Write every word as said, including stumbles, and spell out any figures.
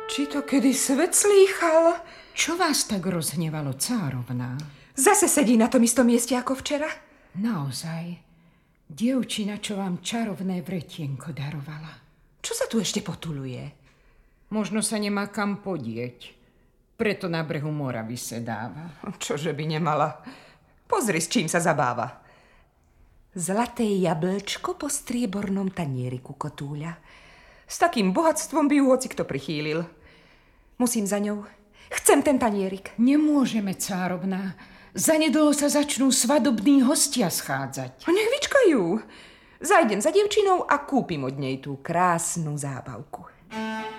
Či to kedy svet slýchal? Čo vás tak rozhnevalo, cárovná? Zase sedí na tom istom mieste ako včera? Naozaj. Dievčina, čo vám čarovné vretienko darovala. Čo sa tu ešte potuluje? Možno sa nemá kam podieť. Preto na brehu mora vysedáva. Čože by nemala? Pozri, s čím sa zabáva. Zlaté jablčko po striebornom tanieriku, kotúľa. S takým bohatstvom by ju hoci kto prichýlil. Musím za ňou. Chcem ten tanierik. Nemôžeme, cárovná. Zanedlho sa začnú svadobní hostia schádzať. Nech vyčkajú. Zajdem za dievčinou a kúpim od nej tú krásnu zábavku.